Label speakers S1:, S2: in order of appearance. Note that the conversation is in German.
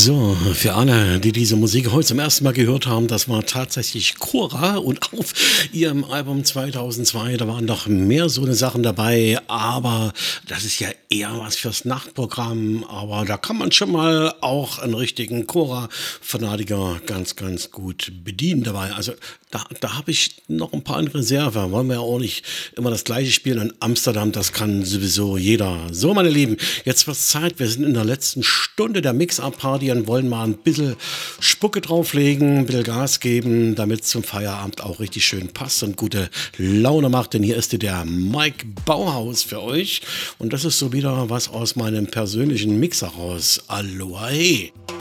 S1: So, für alle, die diese Musik heute zum ersten Mal gehört haben, das war tatsächlich Cora und auf ihrem Album 2002, da waren noch mehr so eine Sachen dabei, aber das ist ja eher was fürs Nachtprogramm, aber da kann man schon mal auch einen richtigen Cora-Fanatiker ganz, ganz gut bedienen dabei. Also da habe ich noch ein paar in Reserve, wollen wir ja auch nicht immer das gleiche spielen in Amsterdam, das kann sowieso jeder. So, meine Lieben, jetzt wird's Zeit, wir sind in der letzten Stunde der Mix-Up-Party und wollen mal ein bisschen Spucke drauflegen, ein bisschen Gas geben, damit es zum Feierabend auch richtig schön passt und gute Laune macht, denn hier ist der Mike Bauhaus für euch und das ist so wieder was aus meinem persönlichen Mixer raus. Aloha!